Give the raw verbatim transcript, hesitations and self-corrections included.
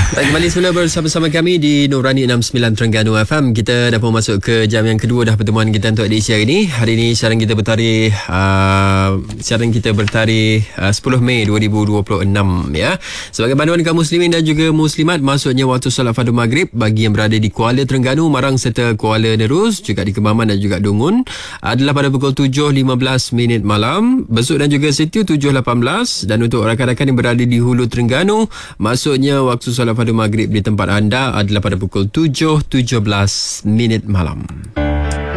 Baik, kembali semula bersama-sama kami di Nurani enam puluh sembilan Terengganu F M. Kita dah pun masuk ke jam yang kedua dah pertemuan kita untuk edisi hari ini. Hari ini siaran kita bertarikh uh, siaran kita bertarikh uh, sepuluh Mei dua ribu dua puluh enam ya. Sebagai panduan kaum muslimin dan juga muslimat, maksudnya waktu solat fardu maghrib bagi yang berada di Kuala Terengganu, Marang serta Kuala Nerus, juga di Kemaman dan juga Dungun adalah pada pukul tujuh lima belas minit malam. Besut dan juga Sitiu tujuh lapan belas, dan untuk rakan-rakan yang berada di Hulu Terengganu, maksudnya waktu solat fardu maghrib di tempat anda adalah pada pukul tujuh tujuh belas minit malam.